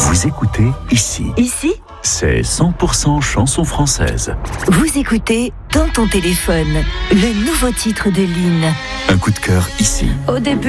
Vous écoutez ici. Ici, C'est 100% chanson française. vous écoutez dans ton téléphone le nouveau titre de Lynn. Un coup de cœur ici. Au début